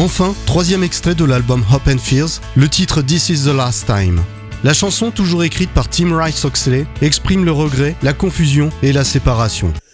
Enfin, troisième extrait de l'album Hope and Fears, le titre This Is The Last Time. La chanson, toujours écrite par Tim Rice-Oxley, exprime le regret, la confusion et la séparation.